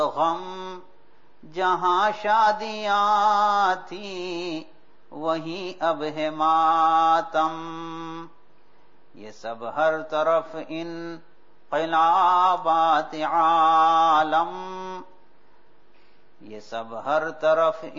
गम जहां शादियां थी वहीं अब है मातम। ये सब हर तरफ इन क़िलाबात आलम, ये सब हर तरफ